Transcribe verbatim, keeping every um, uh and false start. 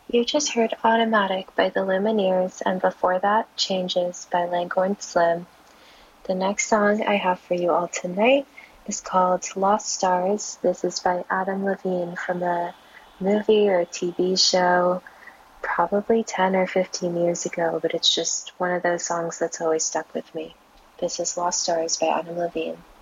You just heard Automatic by the Lumineers, and before that, Changes by Langhorne Slim. The next song I have for you all tonight is called Lost Stars. This is by Adam Levine from a movie or T V show probably ten or fifteen years ago, but it's just one of those songs that's always stuck with me. This is Lost Stars by Adam Levine.